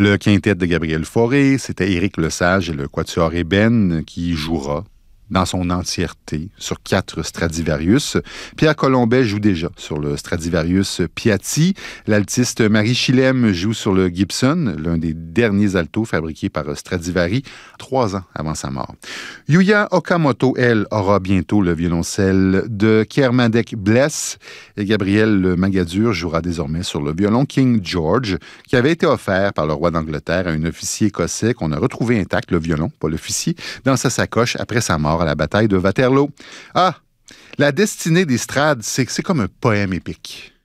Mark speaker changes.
Speaker 1: Le quintet de Gabriel Fauré, c'était Éric Lesage et le quatuor Ébène qui jouera dans son entièreté sur 4 Stradivarius. Pierre Colombet joue déjà sur le Stradivarius Piatti. L'altiste Marie Chilem joue sur le Gibson, l'un des derniers altos fabriqués par Stradivari 3 ans avant sa mort. Yuya Okamoto, elle, aura bientôt le violoncelle de Kermadec Bless et Gabriel Magadur jouera désormais sur le violon King George qui avait été offert par le roi d'Angleterre à un officier écossais qu'on a retrouvé intact, le violon, pas l'officier, dans sa sacoche après sa mort à la bataille de Waterloo. Ah, la destinée des Strades, c'est comme un poème épique.